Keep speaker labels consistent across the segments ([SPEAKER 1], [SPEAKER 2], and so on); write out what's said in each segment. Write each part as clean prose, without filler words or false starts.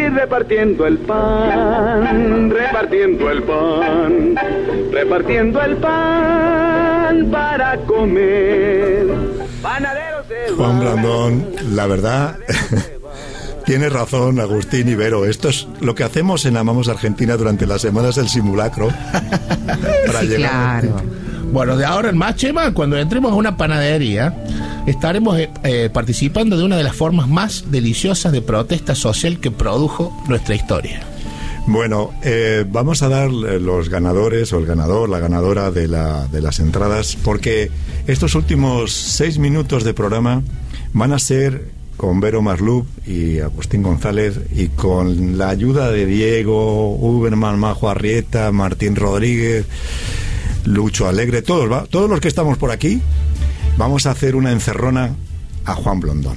[SPEAKER 1] repartiendo el pan, repartiendo el pan, repartiendo el pan para comer. Panaderos se
[SPEAKER 2] Juan Blandón, la verdad, tiene razón Agustín y Vero. Esto es lo que hacemos en Amamos Argentina durante las semanas del simulacro. Para
[SPEAKER 3] sí,
[SPEAKER 2] llegar.
[SPEAKER 3] claro.
[SPEAKER 4] Bueno, de ahora en más, Chema, cuando entremos a una panadería, estaremos participando de una de las formas más deliciosas de protesta social que produjo nuestra historia.
[SPEAKER 2] Bueno, vamos a dar los ganadores o el ganador, la ganadora de las entradas, porque estos últimos 6 minutos de programa van a ser con Vero Marlup y Agustín González, y con la ayuda de Diego, Uberman, Majo Arrieta, Martín Rodríguez, Lucho Alegre, todos los que estamos por aquí, vamos a hacer una encerrona a Juan Blandón.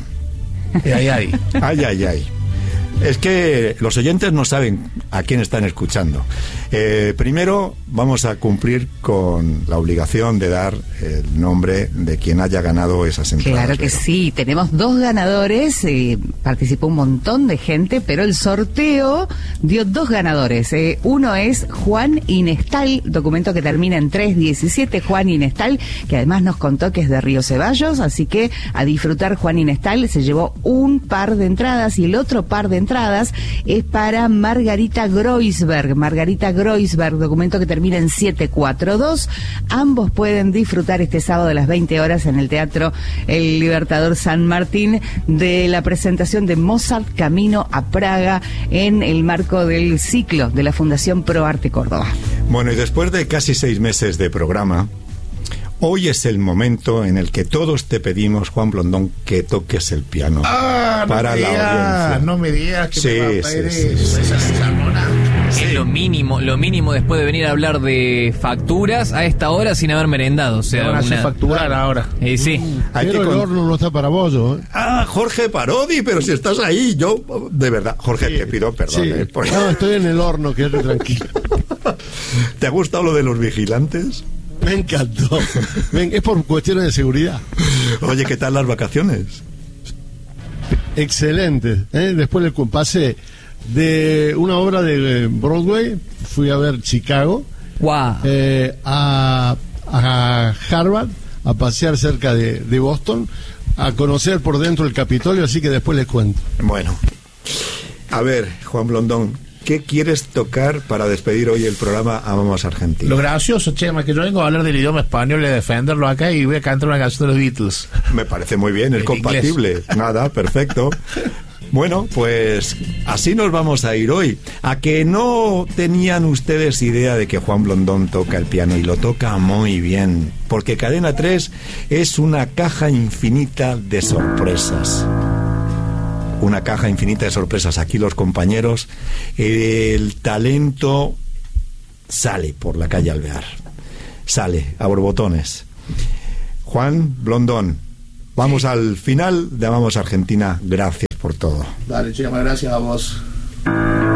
[SPEAKER 2] Ay. Es que los oyentes no saben a quién están escuchando. Primero vamos a cumplir con la obligación de dar el nombre de quien haya ganado esas entradas.
[SPEAKER 3] Claro que sí, tenemos 2 ganadores, participó un montón de gente, pero el sorteo dio 2 ganadores. Uno es Juan Inestal, documento que termina en 317, Juan Inestal, que además nos contó que es de Río Ceballos, así que a disfrutar. Juan Inestal se llevó un par de entradas, y el otro par de entradas es para Margarita Groisberg, documento que termina en 742. Ambos pueden disfrutar este sábado a las 20 horas en el Teatro El Libertador San Martín de la presentación de Mozart Camino a Praga en el marco del ciclo de la Fundación Pro Arte Córdoba.
[SPEAKER 2] Bueno, y después de casi 6 meses de programa, hoy es el momento en el que todos te pedimos, Juan Blandón, que toques el piano para la audiencia.
[SPEAKER 4] No me digas que me va a pedir
[SPEAKER 2] esa
[SPEAKER 4] sarmona.
[SPEAKER 5] Es lo mínimo después de venir a hablar de facturas a esta hora sin haber merendado. O sea,
[SPEAKER 4] van a hacer facturar ahora.
[SPEAKER 5] Sí.
[SPEAKER 6] Pero el horno no está para bollo, ¿eh?
[SPEAKER 2] Jorge Parodi, pero si estás ahí, yo, de verdad, Jorge, te pido perdón.
[SPEAKER 6] Sí. No, estoy en el horno, quédate tranquilo.
[SPEAKER 2] ¿Te ha gustado lo de los vigilantes?
[SPEAKER 6] Me encantó. Es por cuestiones de seguridad.
[SPEAKER 2] Oye, ¿qué tal las vacaciones?
[SPEAKER 6] Excelente. Después le pasé de una obra de Broadway, fui a ver Chicago,
[SPEAKER 5] Wow.
[SPEAKER 6] a Harvard, a pasear cerca de Boston, a conocer por dentro el Capitolio, así que después les cuento.
[SPEAKER 2] Bueno, a ver, Juan Blandón, ¿qué quieres tocar para despedir hoy el programa Amamos Argentina?
[SPEAKER 4] Lo gracioso, Chema, que yo vengo a hablar del idioma español y a defenderlo acá, y voy a cantar una canción de los Beatles.
[SPEAKER 2] Me parece muy bien, es compatible.
[SPEAKER 4] Inglés.
[SPEAKER 2] Nada, perfecto. Bueno, pues así nos vamos a ir hoy. ¿A que no tenían ustedes idea de que Juan Blandón toca el piano? Y lo toca muy bien, porque Cadena 3 es una caja infinita de sorpresas. Una caja infinita de sorpresas. Aquí los compañeros, el talento sale por la calle Alvear, sale a borbotones. Juan Blandón, vamos al final de Amamos Argentina. Gracias por todo.
[SPEAKER 4] Dale, Chema, gracias a vos.